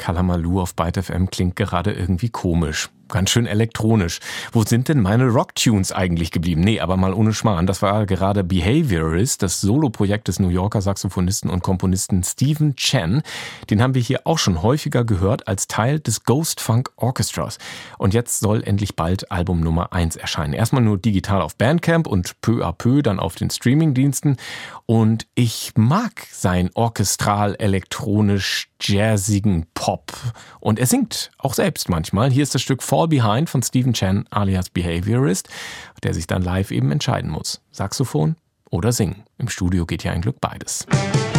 Kalamaloo auf Byte FM klingt gerade irgendwie komisch. Ganz schön elektronisch. Wo sind denn meine Rocktunes eigentlich geblieben? Nee, aber mal ohne Schmarrn. Das war gerade Behaviorist, das Soloprojekt des New Yorker Saxophonisten und Komponisten Stephen Chen. Den haben wir hier auch schon häufiger gehört als Teil des Ghost Funk Orchestras. Und jetzt soll endlich bald Album Nummer 1 erscheinen. Erstmal nur digital auf Bandcamp und peu à peu dann auf den Streamingdiensten. Und ich mag seinen orchestral-elektronisch-jazzigen Pop. Und er singt auch selbst manchmal. Hier ist das Stück Fall Behind von Stephen Chen alias Behaviorist, der sich dann live eben entscheiden muss. Saxophon oder Singen. Im Studio geht ja ein Glück beides.